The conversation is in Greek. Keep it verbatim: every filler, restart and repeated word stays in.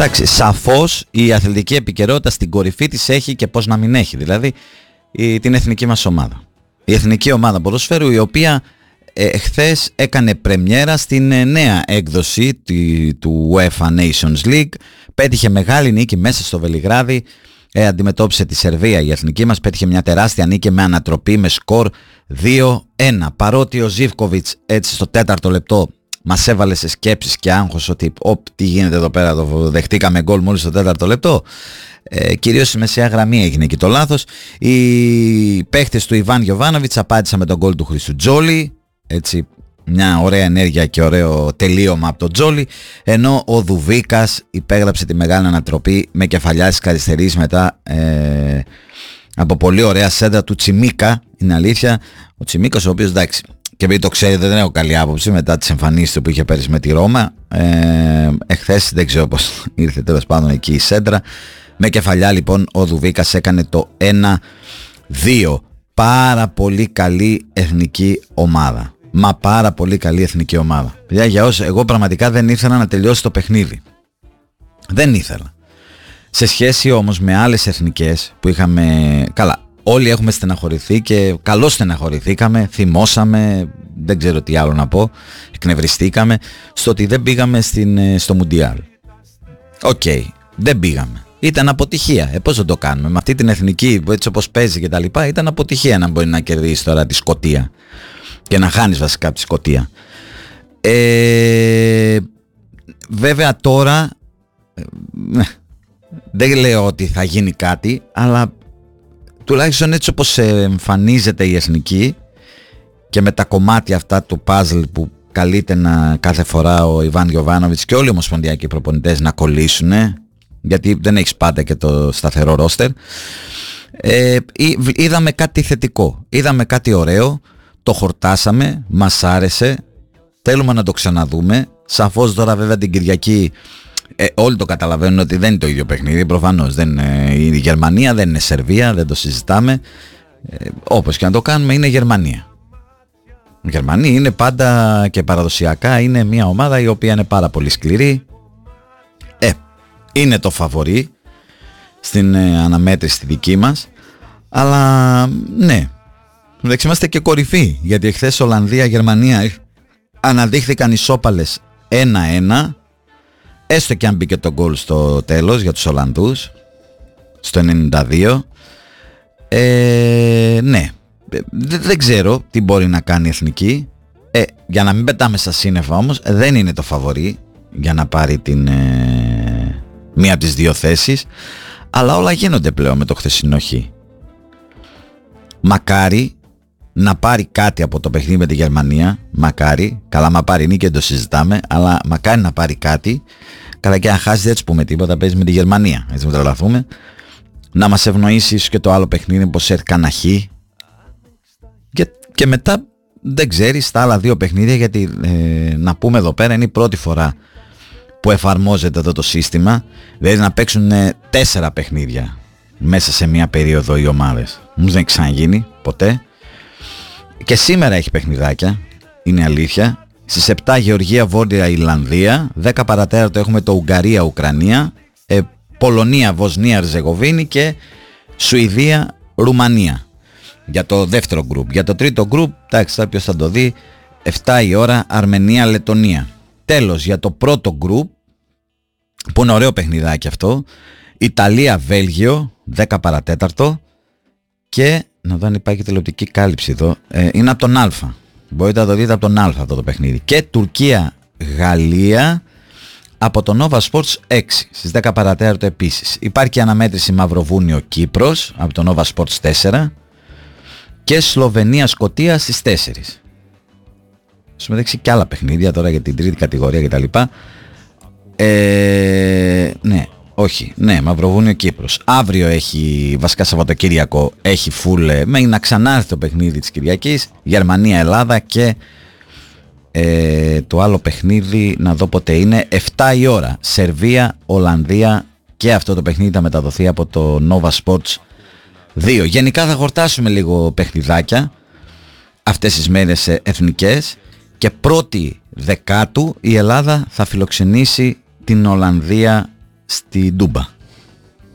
Εντάξει, σαφώς η αθλητική επικαιρότητα στην κορυφή της έχει και πώς να μην έχει, δηλαδή η, την εθνική μας ομάδα. Η εθνική ομάδα ποδοσφαίρου, η οποία ε, χθες έκανε πρεμιέρα στην ε, νέα έκδοση του, του UEFA Nations League. Πέτυχε μεγάλη νίκη μέσα στο Βελιγράδι, ε, αντιμετώπισε τη Σερβία η εθνική μας, πέτυχε μια τεράστια νίκη με ανατροπή με σκορ δύο ένα. Παρότι ο Ζίβκοβιτς έτσι στο τέταρτο λεπτό μας έβαλε σε σκέψεις και άγχος ότι οπ, τι γίνεται εδώ πέρα, το δεχτήκαμε γκολ μόλις στο τέταρτο λεπτό. Ε, κυρίως στη μεσαία γραμμή έγινε εκεί το λάθος. Οι παίχτες του Ιβάν Γιοβάνοβιτς απάντησαν με τον γκολ του Χριστουτζόλη, έτσι μια ωραία ενέργεια και ωραίο τελείωμα από τον Τζόλι, ενώ ο Δουβίκας υπέγραψε τη μεγάλη ανατροπή με κεφαλιά της αριστερής μετά ε, από πολύ ωραία σέντρα του Τσιμίκα. Είναι αλήθεια, ο Τσιμίκας, ο οποίος εντάξει, και επειδή το ξέρετε δεν έχω καλή άποψη μετά τις εμφανίσεις του που είχε πέρυσι με τη Ρώμα, ε, εχθές δεν ξέρω πως ήρθε τέλος πάντων εκεί η σέντρα. Με κεφαλιά λοιπόν ο Δουβίκας έκανε το ένα δύο. Πάρα πολύ καλή εθνική ομάδα. Μα πάρα πολύ καλή εθνική ομάδα. Για, για όσοι, εγώ πραγματικά δεν ήθελα να τελειώσει το παιχνίδι. Δεν ήθελα. Σε σχέση όμως με άλλες εθνικές που είχαμε... Καλά, όλοι έχουμε στεναχωρηθεί και καλώς στεναχωρηθήκαμε, θυμώσαμε, δεν ξέρω τι άλλο να πω, εκνευριστήκαμε στο ότι δεν πήγαμε στην, στο Μουντιάλ. Οκ, okay, δεν πήγαμε. Ήταν αποτυχία. Ε, πώς δεν το κάνουμε. Με αυτή την εθνική, έτσι όπως παίζει και τα λοιπά, ήταν αποτυχία να μπορεί να κερδίσει τώρα τη Σκωτία και να χάνεις βασικά από τη Σκωτία. Ε, βέβαια τώρα ε, δεν λέω ότι θα γίνει κάτι, αλλά τουλάχιστον έτσι όπως εμφανίζεται η εθνική και με τα κομμάτια αυτά του puzzle που καλείται να κάθε φορά ο Ιβάν Γιοβάνοβιτς και όλοι οι ομοσπονδιακοί προπονητές να κολλήσουν, γιατί δεν έχεις πάντα και το σταθερό ρόστερ, ε, είδαμε κάτι θετικό, είδαμε κάτι ωραίο, το χορτάσαμε, μας άρεσε, θέλουμε να το ξαναδούμε. Σαφώς τώρα βέβαια την Κυριακή ε, όλοι το καταλαβαίνουν ότι δεν είναι το ίδιο παιχνίδι, προφανώς δεν είναι η Γερμανία, δεν είναι Σερβία, δεν το συζητάμε, ε, όπως και να το κάνουμε είναι Γερμανία. Η Γερμανία είναι πάντα και παραδοσιακά είναι μια ομάδα η οποία είναι πάρα πολύ σκληρή, ε, είναι το φαβορί στην ε, αναμέτρηση τη δική μας, αλλά ναι, εντάξει, είμαστε και κορυφή, γιατί εχθές Ολλανδία-Γερμανία αναδείχθηκαν ισόπαλες ένα ένα, έστω και αν μπήκε το γκολ στο τέλος για τους Ολλανδούς στο ενενήντα δύο. ε, ναι δεν, δεν ξέρω τι μπορεί να κάνει η εθνική, ε, για να μην πετάμε στα σύννεφα όμως, δεν είναι το φαβορί για να πάρει την ε, μία από τις δύο θέσεις, αλλά όλα γίνονται πλέον με το χθεσινό χ. Μακάρι να πάρει κάτι από το παιχνίδι με τη Γερμανία, μακάρι, καλά μα πάρει νίκη δεν το συζητάμε, αλλά μακάρι να πάρει κάτι, καλά και αν χάσει δεν έτσι πούμε τίποτα, παίζει με τη Γερμανία, έτσι μην τρελαθούμε, να μας ευνοήσει ίσως και το άλλο παιχνίδι πως έρθει κανένα χ και, και μετά δεν ξέρεις τα άλλα δύο παιχνίδια, γιατί ε, να πούμε εδώ πέρα είναι η πρώτη φορά που εφαρμόζεται εδώ το σύστημα, δηλαδή να παίξουν ε, τέσσερα παιχνίδια μέσα σε μια περίοδο οι ομάδες. Όμως δεν έχει ξαναγίνει ποτέ. Και σήμερα έχει παιχνιδάκια, είναι αλήθεια. Στις επτά Γεωργία Βόρεια Ιρλανδία, δέκα παρατέταρτο έχουμε το Ουγγαρία Ουκρανία, ε, Πολωνία Βοσνία Ερζεγοβίνη και Σουηδία Ρουμανία για το δεύτερο γκρουπ. Για το τρίτο γκρουπ, εντάξει, ποιος θα το δει, επτά η ώρα Αρμενία Λετονία. Τέλος, για το πρώτο γκρουπ, που είναι ωραίο παιχνιδάκι αυτό, Ιταλία Βέλγιο δέκα παρατέταρτο, και να δω αν υπάρχει τηλεοπτική κάλυψη εδώ, ε, είναι από τον Α, μπορείτε να το δείτε από τον Α αυτό το παιχνίδι, και Τουρκία Γαλλία από το Nova Sports έξι στις δέκα παρατέταρτο επίσης. Υπάρχει και αναμέτρηση Μαυροβούνιο Κύπρος από το Nova Sports τέσσερα και Σλοβενία Σκωτία στις τέσσερις. Συμμετέχει και άλλα παιχνίδια τώρα για την τρίτη κατηγορία κτλ. Ε, ναι, όχι, ναι, Μαυροβούνιο Κύπρος. Αύριο έχει, βασικά Σαββατοκύριακο, έχει φουλ, μέχρι να ξανάρθει το παιχνίδι της Κυριακής, Γερμανία Ελλάδα, και ε, το άλλο παιχνίδι, να δω πότε είναι, επτά η ώρα, Σερβία, Ολλανδία, και αυτό το παιχνίδι θα μεταδοθεί από το Nova Sports δύο. Γενικά θα χορτάσουμε λίγο παιχνιδάκια αυτές τις μέρες εθνικές, και πρώτη Δεκάτου η Ελλάδα θα φιλοξενήσει την Ολλανδία στη Ντούμπα.